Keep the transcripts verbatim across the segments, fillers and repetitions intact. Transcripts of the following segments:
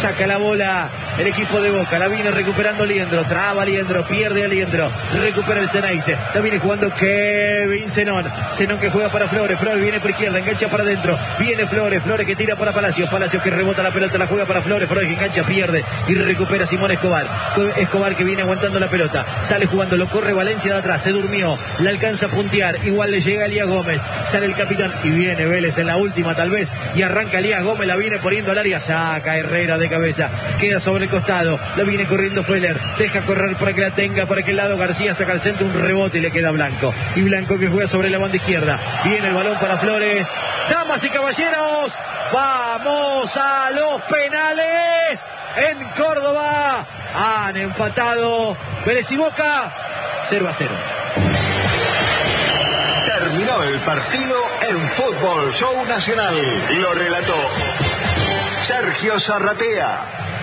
Saca la bola el equipo de Boca. La viene recuperando Liendro. Traba Liendro. Pierde a Liendro. Recupera el Ceneice. La viene jugando Kevin Zenón. Zenón que juega para Flores. Flores viene por izquierda. Engancha para adentro. Viene Flores. Flores que tira para Palacios. Palacios que rebota la pelota. La juega para Flores. Flores que engancha. Pierde. Y recupera Simón Escobar. Escobar que viene aguantando la pelota. Sale jugando. Lo corre Valencia de atrás. Se durmió. La alcanza a puntear. Igual le llega Elías Gómez. Sale el capitán. Y viene Vélez en la última tal vez. Y arranca Elías Gómez. La viene poniendo al área. Saca Herrera de cabeza. Queda sobre el costado. La viene corriendo Feller. Deja correr para que la tenga. Para aquel lado García saca al centro. Un rebote y le queda Blanco. Y Blanco que juega sobre la banda izquierda. Viene el balón para Flores. Damas y caballeros. Vamos a los penales. En Córdoba. Han empatado Vélez y Boca. cero a cero. Terminó el partido en Fútbol Show Nacional. Lo relató Sergio Zarratea.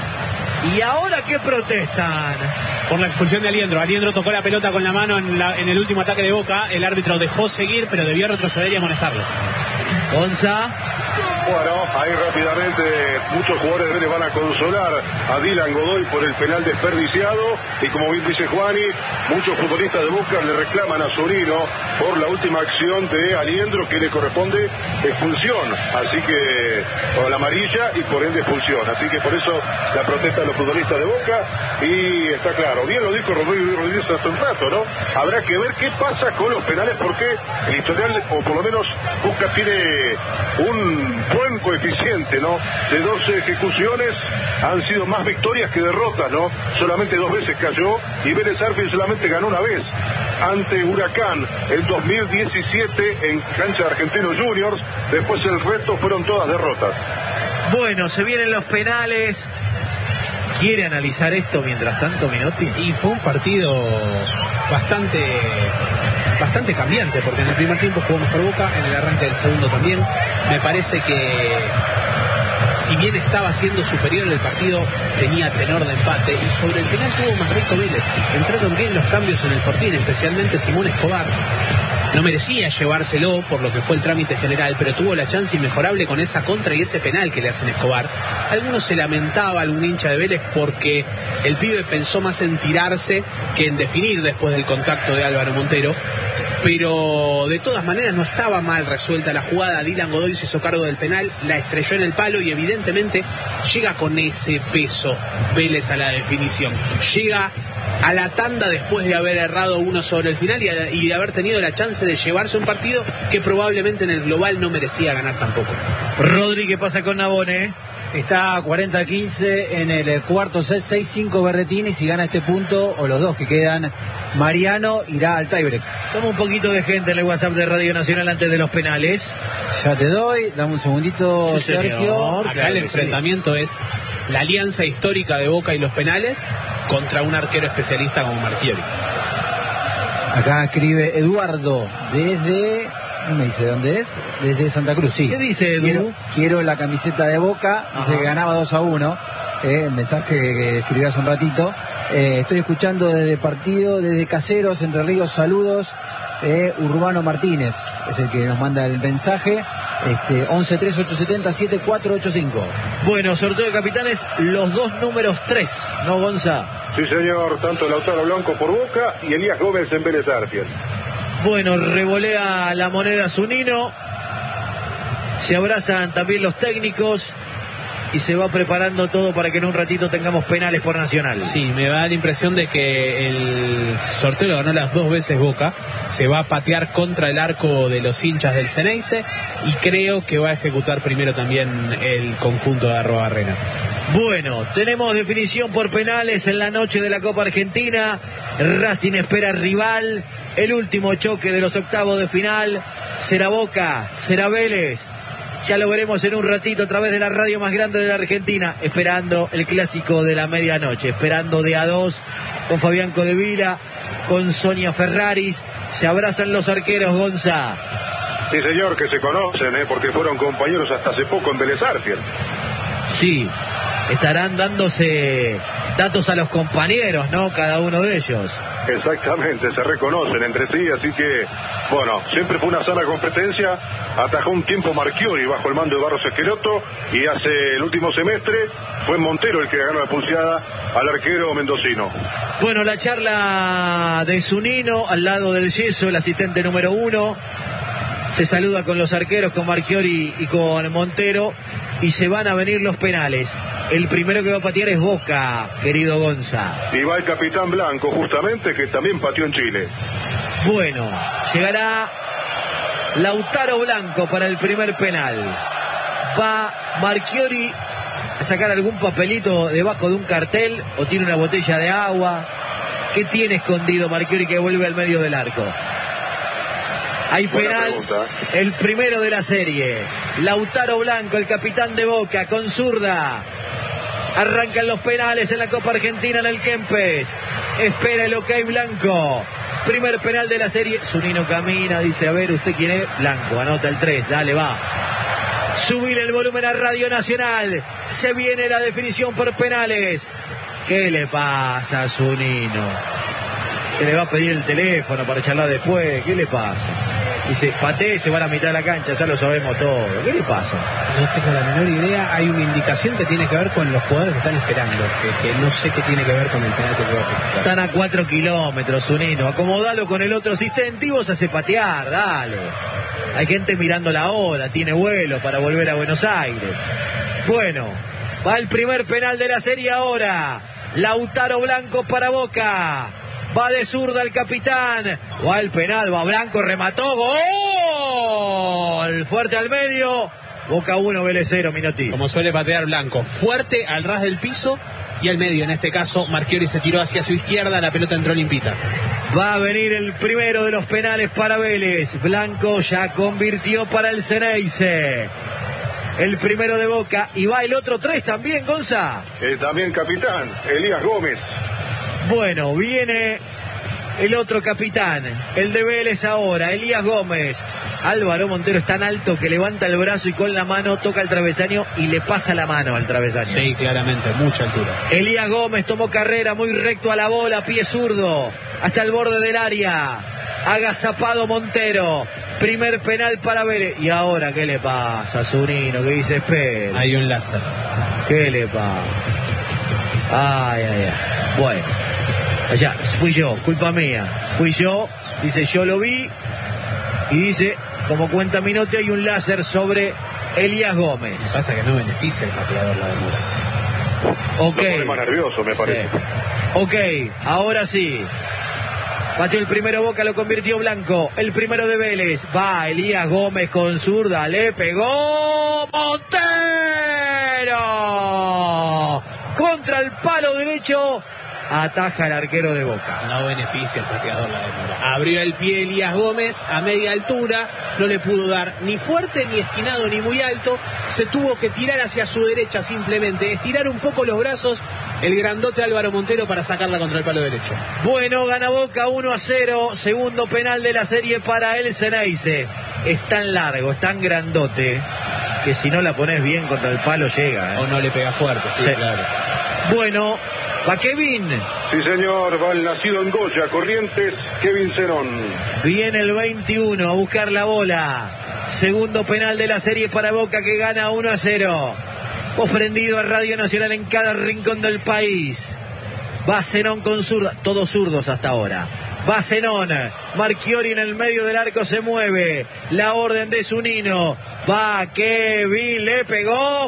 ¿Y ahora qué protestan? Por la expulsión de Aliendro. Aliendro tocó la pelota con la mano en, la, en el último ataque de Boca. El árbitro dejó seguir, pero debió retroceder y amonestarlo. Gonza. Bueno, ahí rápidamente muchos jugadores de Vélez van a consolar a Dylan Godoy por el penal desperdiciado y como bien dice Juani, muchos futbolistas de Boca le reclaman a Zorino por la última acción de Aliendro que le corresponde expulsión, así que por la amarilla y por ende expulsión, así que por eso la protesta de los futbolistas de Boca y está claro, bien lo dijo Rodríguez Rodríguez hace un rato, ¿no? Habrá que ver qué pasa con los penales porque el historial, o por lo menos Boca tiene un buen coeficiente, ¿no? De doce ejecuciones han sido más victorias que derrotas, ¿no? Solamente dos veces cayó y Vélez Sarsfield solamente ganó una vez ante Huracán el dos mil diecisiete en cancha de Argentinos Juniors. Después el resto fueron todas derrotas. Bueno, se vienen los penales. ¿Quiere analizar esto mientras tanto, Menotti? Y fue un partido bastante bastante cambiante, porque en el primer tiempo jugó mejor Boca, en el arranque del segundo también. Me parece que si bien estaba siendo superior el partido, tenía tenor de empate y sobre el final tuvo más rico Vélez. Entraron bien los cambios en el Fortín, especialmente Simón Escobar. No merecía llevárselo por lo que fue el trámite general, pero tuvo la chance inmejorable con esa contra y ese penal que le hacen a Escobar. Algunos se lamentaba, algún hincha de Vélez, porque el pibe pensó más en tirarse que en definir después del contacto de Álvaro Montero. Pero de todas maneras no estaba mal resuelta la jugada. Dylan Godoy se hizo cargo del penal, la estrelló en el palo y evidentemente llega con ese peso Vélez a la definición. Llega a la tanda después de haber errado uno sobre el final y, a, y de haber tenido la chance de llevarse un partido que probablemente en el global no merecía ganar tampoco. Rodri, ¿qué pasa con Nabone? Está cuarenta a quince en el cuarto set, seis cinco Berretini. Si gana este punto, o los dos que quedan, Mariano irá al tiebreak. Toma un poquito de gente en el WhatsApp de Radio Nacional antes de los penales. Ya te doy, dame un segundito, Sí, Sergio. señor. Acá Claro el que enfrentamiento sí. Es la alianza histórica de Boca y los penales contra un arquero especialista como Marchiori. Acá escribe Eduardo desde... No me dice dónde es, desde Santa Cruz, sí. ¿Qué dice Edu? Quiero, quiero la camiseta de Boca, dice Ajá. que ganaba dos a uno, eh, el mensaje que escribí hace un ratito. Eh, estoy escuchando desde partido, desde Caseros, Entre Ríos, saludos. Eh, Urbano Martínez es el que nos manda el mensaje. Este, once tres ocho siete cero siete cuatro ocho cinco. Bueno, sorteo de capitanes, los dos números tres, ¿no, Gonza? Sí, señor, tanto Lautaro Blanco por Boca y Elías Gómez en Vélez Sarsfield. Bueno, revolea la moneda Zunino. Se abrazan también los técnicos. Y se va preparando todo para que en un ratito tengamos penales por Nacional. Sí, me da la impresión de que el sorteo lo ganó las dos veces Boca. Se va a patear contra el arco de los hinchas del Ceneice. Y creo que va a ejecutar primero también el conjunto de Arrobarrena. Bueno, tenemos definición por penales en la noche de la Copa Argentina. Racing espera rival. El último choque de los octavos de final. ¿Será Boca? ¿Será Vélez? Ya lo veremos en un ratito a través de la radio más grande de la Argentina, esperando el clásico de la medianoche, esperando de a dos con Fabián Codevila, con Sonia Ferraris. Se abrazan los arqueros, Gonza. Sí, señor, que se conocen, ¿eh? Porque fueron compañeros hasta hace poco en Vélez Sarsfield. Sí, estarán dándose datos a los compañeros, ¿no? Cada uno de ellos. Exactamente, se reconocen entre sí, así que, bueno, siempre fue una sana competencia. Atajó un tiempo Marchiori bajo el mando de Barros Esqueloto, y hace el último semestre fue Montero el que ganó la pulseada al arquero mendocino. Bueno, la charla de Zunino al lado del yeso, el asistente número uno. Se saluda con los arqueros, con Marchiori y con Montero, y se van a venir los penales. El primero que va a patear es Boca, querido Gonza. Y va el capitán Blanco, justamente, que también pateó en Chile. Bueno, llegará Lautaro Blanco para el primer penal. Va Marchiori a sacar algún papelito debajo de un cartel, o tiene una botella de agua. ¿Qué tiene escondido Marchiori que vuelve al medio del arco? Hay penal, el primero de la serie. Lautaro Blanco, el capitán de Boca, con zurda. Arrancan los penales en la Copa Argentina en el Kempes. Espera el ok Blanco. Primer penal de la serie. Zunino camina, dice, a ver, ¿usted quién es? Blanco, anota el tres, dale, va. Subile el volumen a Radio Nacional. Se viene la definición por penales. ¿Qué le pasa a Zunino? Que le va a pedir el teléfono para charlar después. ¿Qué le pasa? Dice, patee, se va a la mitad de la cancha, ya lo sabemos todo. ¿Qué le pasa? No tengo la menor idea. Hay una indicación que tiene que ver con los jugadores que están esperando, que, que no sé qué tiene que ver con el penal que se va a ejecutar. Están a cuatro kilómetros, Zunino. Acomodalo con el otro asistente y vos hace patear, dale. Hay gente mirando la hora, tiene vuelo para volver a Buenos Aires. Bueno, va el primer penal de la serie ahora. Lautaro Blanco para Boca. Va de zurda el capitán. Va el penal, va Blanco, remató. ¡Gol! Fuerte al medio. Boca uno, Vélez cero, Minotti. Como suele patear Blanco. Fuerte al ras del piso y al medio. En este caso, Marchiori se tiró hacia su izquierda. La pelota entró limpita. Va a venir el primero de los penales para Vélez. Blanco ya convirtió para el Ceneice. El primero de Boca. Y va el otro tres también, Gonza. Eh, también capitán, Elías Gómez. Bueno, viene el otro capitán, el de Vélez ahora, Elías Gómez. Álvaro Montero es tan alto que levanta el brazo y con la mano toca el travesaño y le pasa la mano al travesaño. Sí, claramente, mucha altura. Elías Gómez tomó carrera muy recto a la bola, pie zurdo, hasta el borde del área. Agazapado Montero. Primer penal para Vélez. ¿Y ahora qué le pasa, Zunino? Que dice, espera. Hay un láser. ¿Qué le pasa? Ay, ay, ay. Bueno. Allá, fui yo, culpa mía. Fui yo, dice, yo lo vi. Y dice, como cuenta Minotti, hay un láser sobre Elías Gómez. Lo que pasa que no beneficia el pateador la demora. Ok. Lo pone más nervioso, me parece. Sí. Ok, ahora sí. Pateó el primero Boca, lo convirtió Blanco. El primero de Vélez. Va Elías Gómez con zurda. Le pegó Montero. Contra el palo derecho. Ataja el arquero de Boca. No beneficia el pateador la demora. Abrió el pie Elías Gómez a media altura. No le pudo dar ni fuerte, ni esquinado, ni muy alto. Se tuvo que tirar hacia su derecha simplemente. Estirar un poco los brazos el grandote Álvaro Montero para sacarla contra el palo derecho. Bueno, gana Boca uno a cero. Segundo penal de la serie para el Ceneice. Es tan largo, es tan grandote, que si no la pones bien contra el palo llega. ¿eh? O no le pega fuerte, sí, sí. Claro. Bueno, va Kevin. Sí, señor, va el nacido en Goya, Corrientes, Kevin Zenón. Viene el veintiuno a buscar la bola. Segundo penal de la serie para Boca, que gana uno a cero. Ofrendido a Radio Nacional en cada rincón del país. Va Zenón con zurda, todos zurdos hasta ahora. Va Zenón, Marchiori en el medio del arco se mueve. La orden de Zunino. Va Kevin, le pegó.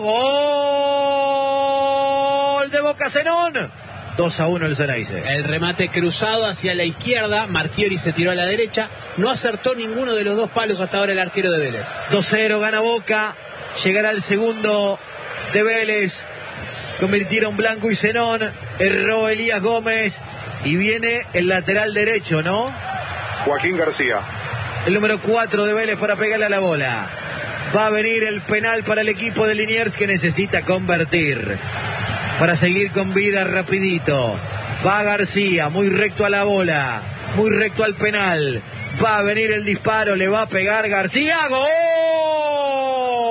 Gol de Boca Zenón. dos a uno el Ceneice. El remate cruzado hacia la izquierda. Marchiori se tiró a la derecha. No acertó ninguno de los dos palos hasta ahora el arquero de Vélez. dos cero gana Boca. Llegará el segundo de Vélez. Convirtieron Blanco y Zenón. Erró Elías Gómez. Y viene el lateral derecho, ¿no? Joaquín García. El número cuatro de Vélez para pegarle a la bola. Va a venir el penal para el equipo de Liniers, que necesita convertir para seguir con vida rapidito. Va García, muy recto a la bola, muy recto al penal. Va a venir el disparo, le va a pegar García. ¡Gol!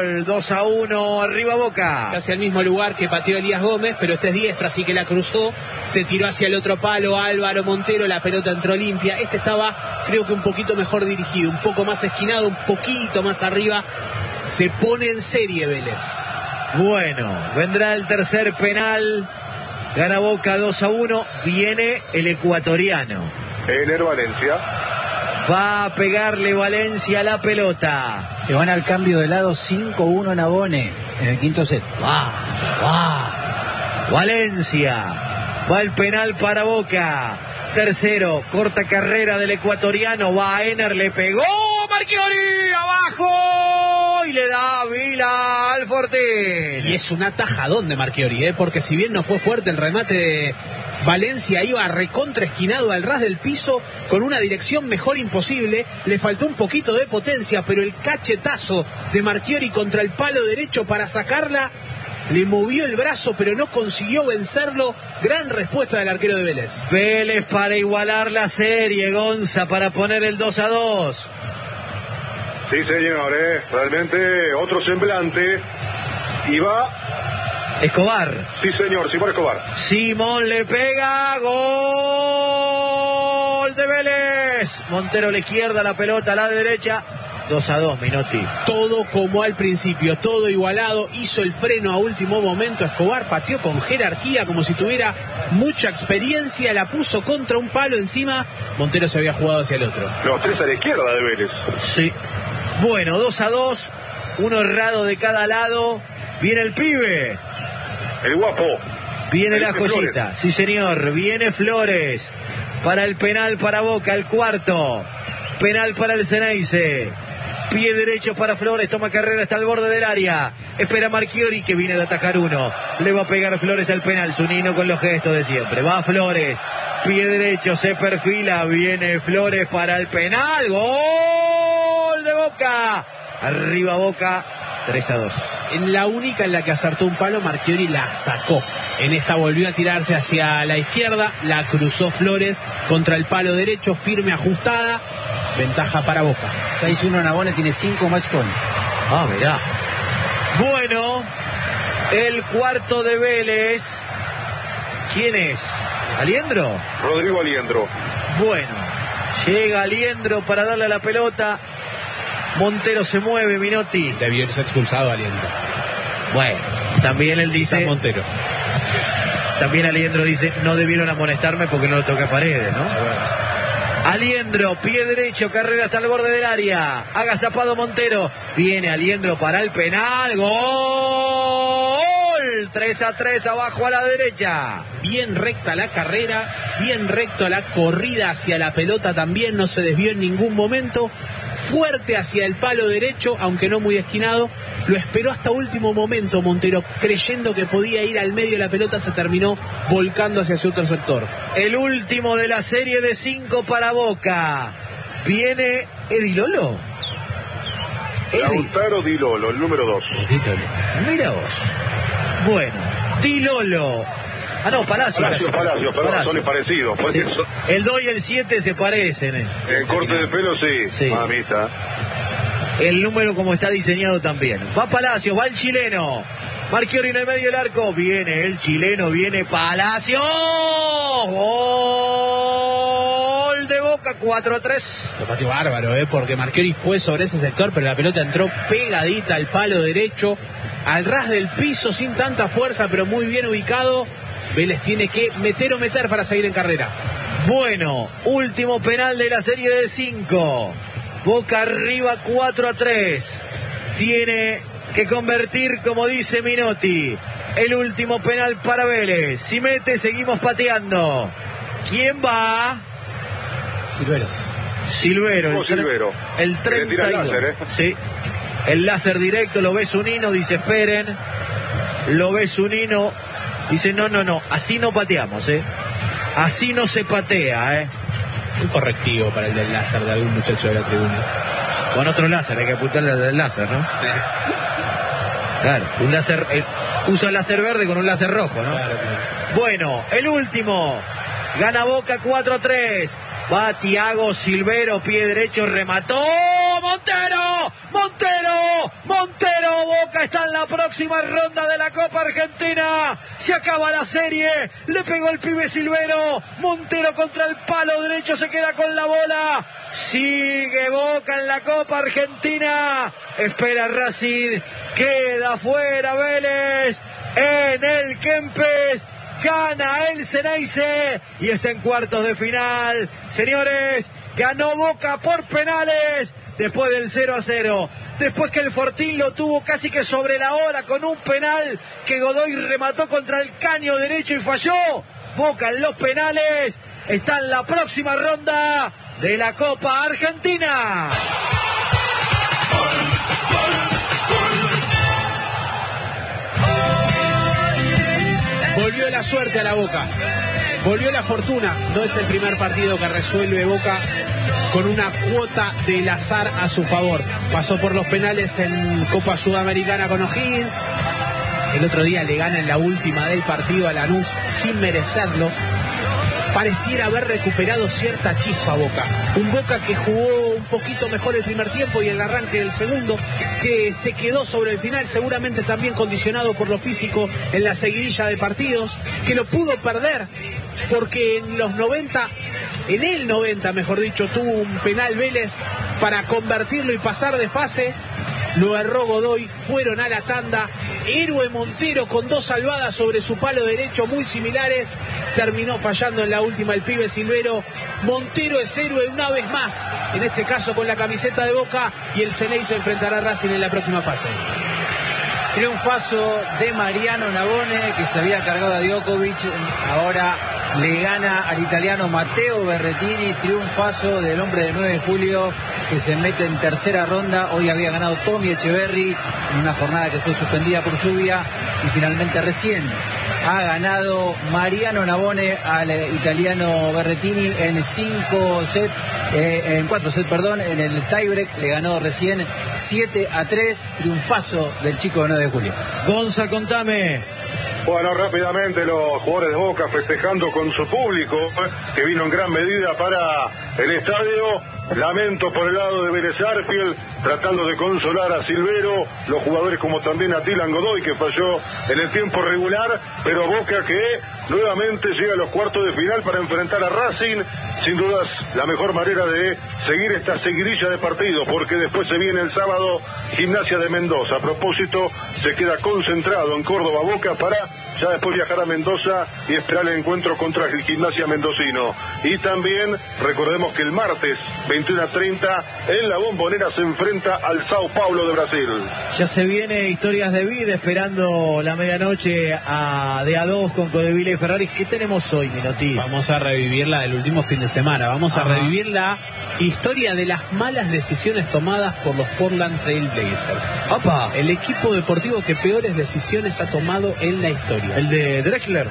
gol. dos a uno, arriba Boca. Casi al mismo lugar que pateó Elías Gómez, pero este es diestro, así que la cruzó, se tiró hacia el otro palo Álvaro Montero, la pelota entró limpia. Este estaba, creo que un poquito mejor dirigido, un poco más esquinado, un poquito más arriba. Se pone en serie Vélez. Bueno, vendrá el tercer penal. Gana Boca dos a uno. Viene el ecuatoriano. Ener Valencia. Va a pegarle Valencia a la pelota. Se van al cambio de lado cinco uno en Abone en el quinto set. Va, va. Valencia. Va el penal para Boca. Tercero, corta carrera del ecuatoriano. Va Ener, le pegó. Marchiori abajo. Y le da Vila al Fortín. Y es un atajadón de Marchiori, ¿eh? Porque si bien no fue fuerte el remate de Valencia, iba recontra esquinado al ras del piso con una dirección mejor imposible. Le faltó un poquito de potencia, pero el cachetazo de Marchiori contra el palo derecho para sacarla, le movió el brazo, pero no consiguió vencerlo. Gran respuesta del arquero de Vélez. Vélez para igualar la serie, Gonza, para poner el dos a dos. Sí, señor, ¿eh? Realmente otro semblante. Y va Escobar. Sí, señor, Simón Escobar. Simón le pega. Gol de Vélez. Montero a la izquierda, la pelota a la derecha. dos a dos, Minotti. Todo como al principio, todo igualado. Hizo el freno a último momento. Escobar pateó con jerarquía, como si tuviera mucha experiencia. La puso contra un palo encima. Montero se había jugado hacia el otro. Los tres a la izquierda de Vélez. Sí. Bueno, dos a dos. Uno errado de cada lado. Viene el pibe. El guapo. Viene la Flores. joyita. Sí, señor. Viene Flores. Para el penal para Boca, el cuarto. Penal para el Ceneice. Pie derecho para Flores, toma carrera hasta el borde del área. Espera Marchiori, que viene de atacar uno. Le va a pegar Flores al penal. Zunino con los gestos de siempre. Va Flores. Pie derecho, se perfila. Viene Flores para el penal. ¡Gol de Boca! Arriba Boca, tres a dos. En la única en la que acertó un palo, Marchiori la sacó. En esta volvió a tirarse hacia la izquierda. La cruzó Flores contra el palo derecho, firme, ajustada. Ventaja para Boca. seis uno en Abone, tiene cinco match points. Ah, mirá. Bueno, el cuarto de Vélez. ¿Quién es? ¿Aliendro? Rodrigo Aliendro. Bueno, llega Aliendro para darle a la pelota. Montero se mueve, Minotti. Debió ser expulsado Aliendro. Bueno, también él dice... Quizás Montero. También Aliendro dice, no debieron amonestarme porque no lo toqué a Paredes, ¿no? Aliendro, pie derecho, carrera hasta el borde del área. Agazapado Montero. Viene Aliendro para el penal. ¡Gol! tres a tres abajo a la derecha. Bien recta la carrera, bien recto la corrida hacia la pelota también. No se desvió en ningún momento. Fuerte hacia el palo derecho, aunque no muy esquinado. Lo esperó hasta último momento Montero, creyendo que podía ir al medio de la pelota. Se terminó volcando hacia su otro sector. El último de la serie de cinco para Boca. Viene Edi Lolo. Lautaro Di Lolo, el número dos. Mira vos. Bueno, Di Lolo. Ah, no, Palacio. Palacio, Palacio, perdón, Palacio. son parecidos. Por Sí. eso, El dos y el siete se parecen. eh. en corte de pelo, sí. Sí. Mamita. El número como está diseñado también. Va Palacio, va el chileno. Marchiori en el medio del arco. Viene el chileno, viene Palacio. Gol de Boca, cuatro a tres. Lo pateó bárbaro, ¿eh? Porque Marchiori fue sobre ese sector, pero la pelota entró pegadita al palo derecho, al ras del piso, sin tanta fuerza, pero muy bien ubicado. Vélez tiene que meter o meter para seguir en carrera. Bueno, último penal de la serie de cinco. Boca arriba cuatro a tres. Tiene que convertir, como dice Minotti. El último penal para Vélez. Si mete, seguimos pateando. ¿Quién va? Silvero. Silvero. Oh, el tre- Silvero. El Le treinta tira y el dos. láser, ¿eh? Sí. El láser directo, lo ve Zunino, dice esperen. Lo ve Zunino, dice no, no, no, así no pateamos, ¿eh? Así no se patea, ¿eh? Un correctivo para el del láser de algún muchacho de la tribuna. Con otro láser, hay que apuntarle al del láser, ¿no? Claro, un láser, eh, usa el láser verde con un láser rojo, ¿no? Claro, claro. Bueno, el último. Gana Boca cuatro a tres. Va Thiago Silvero, pie derecho, remató. Montero, Montero, Montero, Boca está en la próxima ronda de la Copa Argentina, se acaba la serie, le pegó el pibe Silvero, Montero contra el palo derecho, se queda con la bola, sigue Boca en la Copa Argentina, espera Racing, queda fuera Vélez, en el Kempes, gana el Ceneice y está en cuartos de final. Señores, ganó Boca por penales después del cero a cero. Después que el Fortín lo tuvo casi que sobre la hora con un penal que Godoy remató contra el caño derecho y falló. Boca en los penales está en la próxima ronda de la Copa Argentina. Volvió la suerte a la Boca, volvió la fortuna. No es el primer partido que resuelve Boca con una cuota del azar a su favor. Pasó por los penales en Copa Sudamericana con O'Higgins. El otro día le gana en la última del partido a Lanús sin merecerlo. Pareciera haber recuperado cierta chispa Boca. Un Boca que jugó un poquito mejor el primer tiempo y el arranque del segundo, que se quedó sobre el final, seguramente también condicionado por lo físico en la seguidilla de partidos, que lo pudo perder porque en los noventa, en el noventa mejor dicho, tuvo un penal Vélez para convertirlo y pasar de fase. Lo erró Godoy, fueron a la tanda. Héroe Montero con dos salvadas sobre su palo derecho muy similares. Terminó fallando en la última el pibe Silvero. Montero es héroe una vez más, en este caso con la camiseta de Boca, y el Ceneice enfrentará a Racing en la próxima fase. Triunfazo de Mariano Navone, que se había cargado a Djokovic, ahora le gana al italiano Matteo Berrettini. Triunfazo del hombre de nueve de julio, que se mete en tercera ronda. Hoy había ganado Tommy Echeverry en una jornada que fue suspendida por lluvia, y finalmente recién ha ganado Mariano Navone al italiano Berrettini en cinco sets, eh, en cuatro sets, perdón, en el tiebreak. Le ganó recién siete a tres, triunfazo del chico de nueve de julio. Gonza, contame. Bueno, rápidamente los jugadores de Boca festejando con su público, que vino en gran medida para el estadio. Lamento por el lado de Vélez Arfield, tratando de consolar a Silvero, los jugadores como también a Dylan Godoy, que falló en el tiempo regular, pero Boca que nuevamente llega a los cuartos de final para enfrentar a Racing. Sin dudas la mejor manera de seguir esta seguidilla de partidos, porque después se viene el sábado Gimnasia de Mendoza. A propósito, se queda concentrado en Córdoba Boca para ya después viajar a Mendoza y esperar el encuentro contra el Gimnasia mendocino. Y también recordemos que el martes veintiuno a treinta en la Bombonera se enfrenta al Sao Paulo de Brasil. Ya se viene Historias de Vida, esperando la medianoche a de a dos con Codevila y Ferrari. ¿Qué tenemos hoy, Minotti? Vamos a revivir la del último fin de semana. Vamos Ajá. a revivir la historia de las malas decisiones tomadas por los Portland Trail Blazers. ¡Opa! El equipo deportivo que peores decisiones ha tomado en la historia. El de Drexler.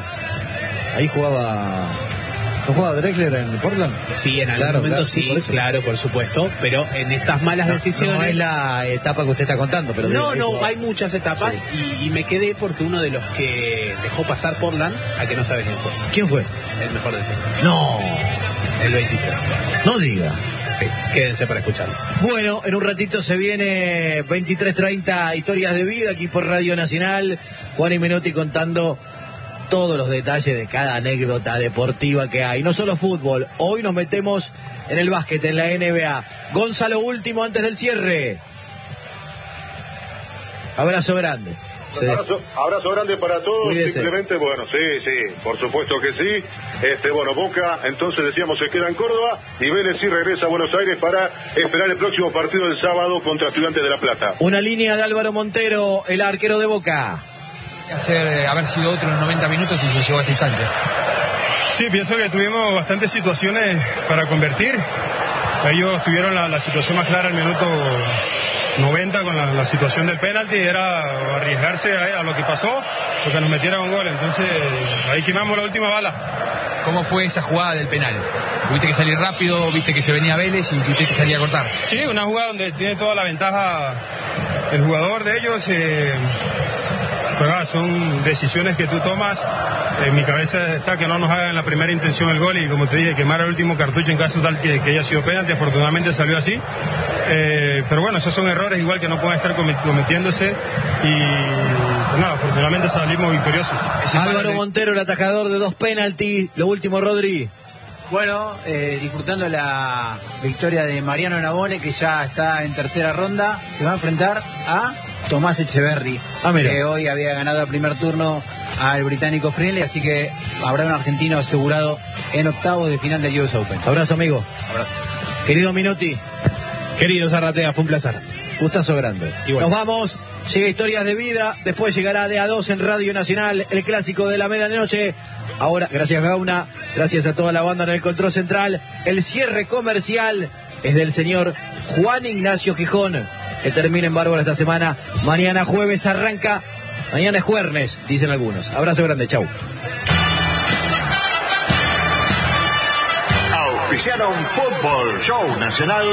Ahí jugaba... ¿No jugaba Drexler en Portland? Sí, en algún Claro, momento claro, sí, sí, por eso. claro, por supuesto. Pero en estas malas No, decisiones... no es la etapa que usted está contando, pero... No, de- no, de- hay muchas etapas, Sí. y, y me quedé porque uno de los que dejó pasar Portland, a que no sabe quién fue, ¿Quién fue? el mejor del tiempo, No, el veintitrés. no diga. Sí, quédense para escucharlo. Bueno, en un ratito se viene veintitrés treinta Historias de Vida aquí por Radio Nacional. Juan y Menotti contando todos los detalles de cada anécdota deportiva que hay. No solo fútbol, hoy nos metemos en el básquet, en la N B A. Gonzalo, último antes del cierre. Abrazo grande. Se- Abrazo, abrazo grande para todos. Cuídese. Simplemente, bueno, sí, sí, por supuesto que sí. Este, bueno, Boca, entonces decíamos, se queda en Córdoba, y Vélez sí regresa a Buenos Aires para esperar el próximo partido del sábado contra Estudiantes de La Plata. Una línea de Álvaro Montero, el arquero de Boca. Hacer, eh, haber sido otro en los noventa minutos y se llegó a esta instancia. Sí, pienso que tuvimos bastantes situaciones para convertir. Ellos tuvieron la, la situación más clara al minuto noventa con la, la situación del penalti, era arriesgarse a, a lo que pasó, porque nos metieran un gol. Entonces ahí quemamos la última bala. ¿Cómo fue esa jugada del penal? Tuviste que salir rápido, viste que se venía Vélez y tuviste que salir a cortar. Sí, una jugada donde tiene toda la ventaja el jugador de ellos. Eh, Pero ah, son decisiones que tú tomas. En mi cabeza está que no nos hagan la primera intención el gol y, como te dije, quemar el último cartucho en caso tal que, que haya sido penalti. Afortunadamente salió así. Eh, pero bueno, esos son errores igual que no pueden estar cometiéndose y pues nada, afortunadamente salimos victoriosos. Álvaro Montero, el atajador de dos penaltis. Lo último, Rodri. Bueno, eh, disfrutando la victoria de Mariano Navone, que ya está en tercera ronda, se va a enfrentar a Tomás Echeverry, ah, que hoy había ganado el primer turno al británico Friendly, así que habrá un argentino asegurado en octavos de final del U S Open. Abrazo, amigo. Abrazo. Querido Minotti. Querido Zarratea, fue un placer. Gustazo grande. Igual. Nos vamos. Llega Historias de Vida. Después llegará de A dos en Radio Nacional, el clásico de la medianoche. Ahora, gracias Gauna, gracias a toda la banda en el control central. El cierre comercial es del señor Juan Ignacio Gijón, que termina en bárbaro esta semana. Mañana jueves arranca. Mañana es jueves, dicen algunos. Abrazo grande, chau. Auspiciaron Fútbol Show Nacional.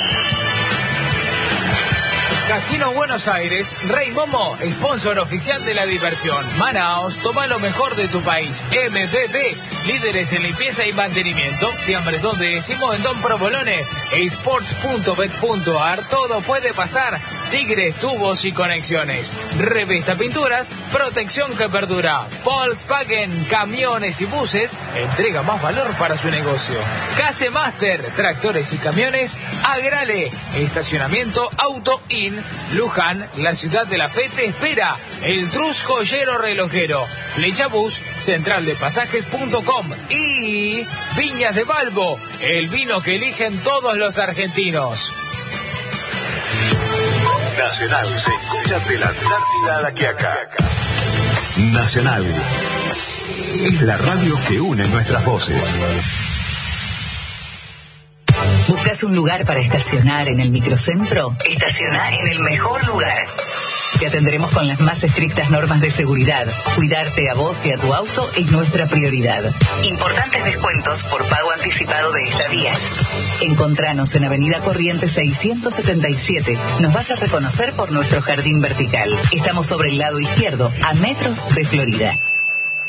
Casino Buenos Aires, Rey Momo, sponsor oficial de la diversión. Manaos, toma lo mejor de tu país. M V P, líderes en limpieza y mantenimiento. Fiambretón de decimos en Don Provolone. Esports punto bet punto ar, todo puede pasar. Tigres, tubos y conexiones. Revista Pinturas, protección que perdura. Volkswagen, camiones y buses, entrega más valor para su negocio. Case Master, tractores y camiones. Agrale, estacionamiento Auto In. Luján, la ciudad de la fe te espera. El Trus Joyero Relojero. Flechabús, central de pasajes punto com. Y Viñas de Balbo, el vino que eligen todos los argentinos. Nacional se escucha de la Antártida a la Quiaca. Nacional es la radio que une nuestras voces. ¿Buscas un lugar para estacionar en el microcentro? Estacionar en el mejor lugar. Te atenderemos con las más estrictas normas de seguridad. Cuidarte a vos y a tu auto es nuestra prioridad. Importantes descuentos por pago anticipado de estadías. Encontranos en Avenida Corrientes seiscientos setenta y siete. Nos vas a reconocer por nuestro jardín vertical. Estamos sobre el lado izquierdo, a metros de Florida.